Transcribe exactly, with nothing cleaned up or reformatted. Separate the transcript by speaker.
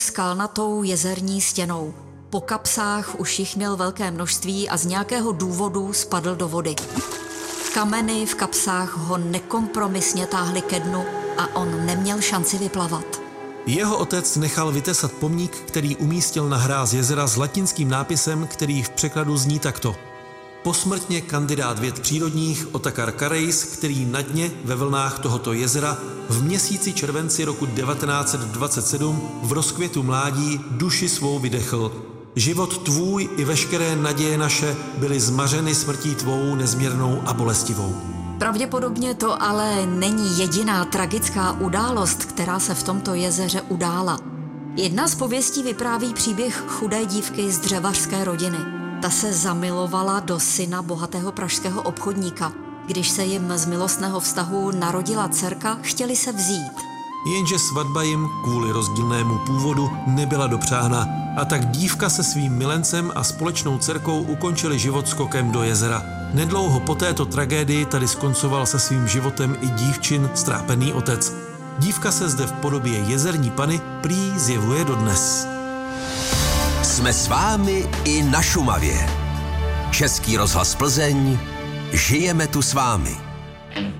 Speaker 1: skalnatou jezerní stěnou. Po kapsách už jich měl velké množství a z nějakého důvodu spadl do vody. Kameny v kapsách ho nekompromisně táhly ke dnu a on neměl šanci vyplavat.
Speaker 2: Jeho otec nechal vytesat pomník, který umístil na hráz jezera s latinským nápisem, který v překladu zní takto. Posmrtně kandidát věd přírodních Otakar Kareis, který na dně ve vlnách tohoto jezera v měsíci červenci roku devatenáct set dvacet sedm v rozkvětu mládí duši svou vydechl. Život tvůj i veškeré naděje naše byly zmařeny smrtí tvou nezměrnou a bolestivou.
Speaker 1: Pravděpodobně to ale není jediná tragická událost, která se v tomto jezeře udála. Jedna z pověstí vypráví příběh chudé dívky z dřevařské rodiny. Ta se zamilovala do syna bohatého pražského obchodníka. Když se jim z milostného vztahu narodila dcerka, chtěli se vzít.
Speaker 2: Jenže svatba jim kvůli rozdílnému původu nebyla dopřána a tak dívka se svým milencem a společnou dcerkou ukončili život skokem do jezera. Nedlouho po této tragédii tady skoncoval se svým životem i dívčin strápený otec. Dívka se zde v podobě jezerní Panny prý zjevuje dodnes.
Speaker 3: Jsme s vámi i na Šumavě. Český rozhlas Plzeň, žijeme tu s vámi.